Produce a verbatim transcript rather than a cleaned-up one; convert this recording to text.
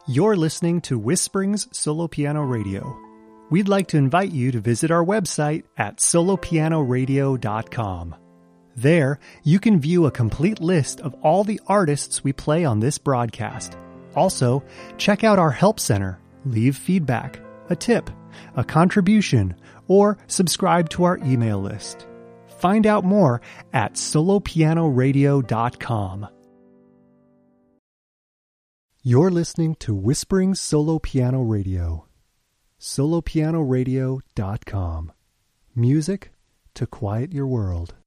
You're listening to Whisperings Solo Piano Radio. We'd like to invite you to visit our website at solo piano radio dot com. There, you can view a complete list of all the artists we play on this broadcast. Also, check out our Help Center, leave feedback, a tip, a contribution, or subscribe to our email list. Find out more at solo piano radio dot com. You're listening to Whisperings Solo Piano Radio. solo piano radio dot com. Music to quiet your world.